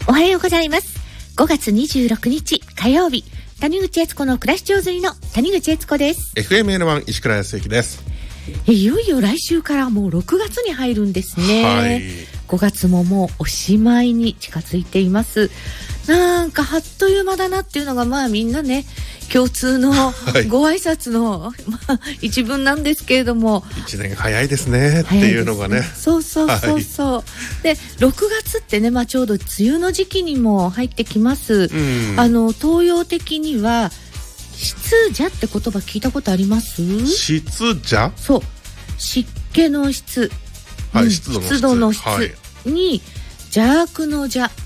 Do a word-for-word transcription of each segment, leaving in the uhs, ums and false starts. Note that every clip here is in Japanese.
おはようございます。ごがつにじゅうろくにち火曜日、谷口悦子の暮らし上手にの谷口悦子です。 エフエムエヌワン 石倉康之です。 いよいよ来週からもうろくがつに入るんですね、はい、ごがつももうおしまいに近づいています。なんかあっという間だなっていうのがまあみんなね共通のご挨拶の、はいまあ、一文なんですけれども、 いちねん早いですねっていうのがね、 そうそうそうそう、はい、でろくがつってね、まあ、ちょうど梅雨の時期にも入ってきます。あの東洋的には湿邪って言葉聞いたことあります？ 湿邪？そう湿気の湿、 はい、 うん、 湿度の湿、 湿度の湿に、はい、邪悪の邪、はい、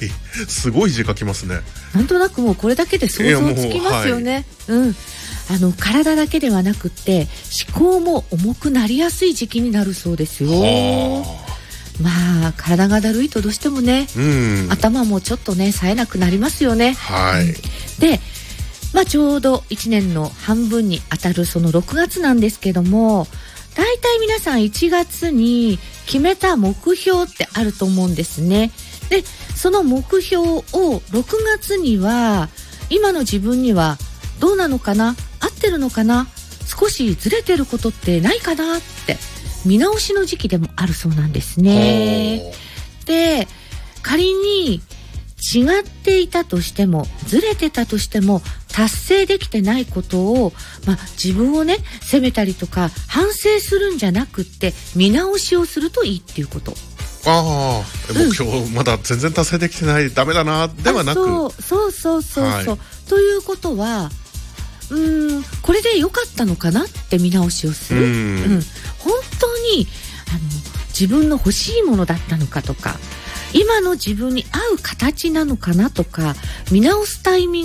すごい字書きますね。 なんとなくもうこれだけで想像つきますよね、はい、うん、あの体だけではなくって思考も重くなりやすい時期になるそうですよ。まあ体がだるいとどうしてもね、うん、頭もちょっとね冴えなくなりますよね、 はい、 で、まあ、ちょうどいちねんの半分にあたるそのろくがつなんですけども、だいたい皆さんいちがつに決めた目標ってあると思うんですね。でその目標をろくがつには今の自分にはどうなのかな、合ってるのかな、少しずれてることってないかなって見直しの時期でもあるそうなんですね。で仮に違っていたとしてもずれてたとしても達成できてないことを、まあ、自分をね責めたりとか反省するんじゃなくって見直しをするといいっていうこと。 ああ、目標、うん、まだ全然達成できてないダメだなではなく、 そうそうそうそうそう、はい、ということはうーんこれで良かったのかなって見直しをする、うん、うん、本当にあの自分の欲しいものだったのかとか今の自分に合う形なのかなとか見直すタイミング